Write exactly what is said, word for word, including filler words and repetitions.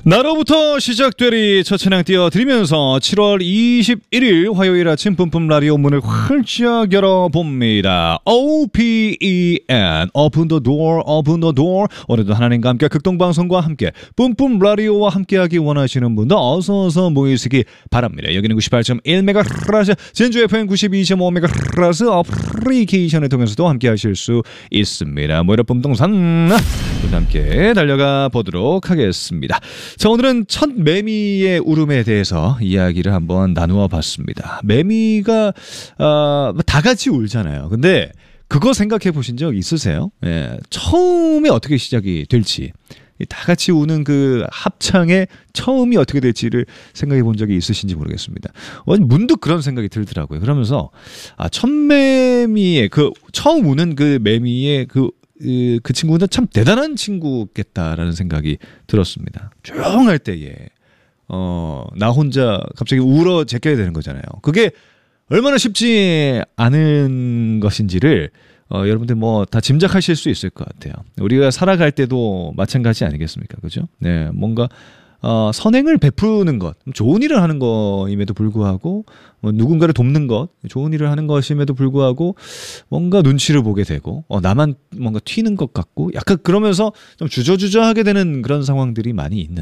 나로부터 시작되리 첫 찬양 띄워드리면서 칠월 이십일일 화요일 아침 뿜뿜 라디오 문을 활짝 열어봅니다. 오 피 이 엔 Open the door, open the door. 오늘도 하나님과 함께 극동방송과 함께 뿜뿜 라디오와 함께하기 원하시는 분들 어서어서 모이시기 바랍니다. 여기는 구십팔 점 일 메가헤르츠, 진주 에프엠 구십이 점 오 메가헤르츠 어플리케이션을 통해서도 함께하실 수 있습니다. 모이라 뿜동산 함께 달려가 보도록 하겠습니다. 자, 오늘은 첫 매미의 울음에 대해서 이야기를 한번 나누어 봤습니다. 매미가 어, 다 같이 울잖아요. 근데 그거 생각해 보신 적 있으세요? 예, 처음에 어떻게 시작이 될지, 다 같이 우는 그 합창의 처음이 어떻게 될지를 생각해 본 적이 있으신지 모르겠습니다. 어, 문득 그런 생각이 들더라고요. 그러면서 아, 첫 매미의 그 처음 우는 그 매미의 그 그, 그 친구는 참 대단한 친구겠다라는 생각이 들었습니다. 조용할 때에 어, 나 혼자 갑자기 울어 제껴야 되는 거잖아요. 그게 얼마나 쉽지 않은 것인지를 어, 여러분들 뭐 다 짐작하실 수 있을 것 같아요. 우리가 살아갈 때도 마찬가지 아니겠습니까? 그죠? 네, 뭔가 어, 선행을 베푸는 것, 좋은 일을 하는 것임에도 불구하고, 뭐 누군가를 돕는 것, 좋은 일을 하는 것임에도 불구하고, 뭔가 눈치를 보게 되고, 어, 나만 뭔가 튀는 것 같고, 약간 그러면서 좀 주저주저하게 되는 그런 상황들이 많이 있는.